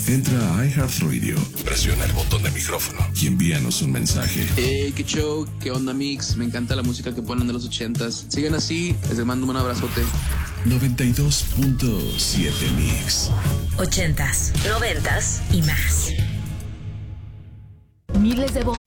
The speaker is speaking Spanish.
Entra a iHeartRadio, presiona el botón de micrófono y envíanos un mensaje. Hey, qué show, qué onda, Mix. Me encanta la música que ponen de los 80s. Sigan así, les mando un abrazote. 92.7 Mix. 80s, 90s y más. Miles de